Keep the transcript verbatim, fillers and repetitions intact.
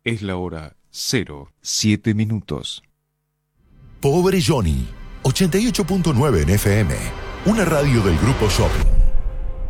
Es la hora cero siete minutos. Pobre Johnny, ochenta y ocho punto nueve en F M, una radio del Grupo Shopping.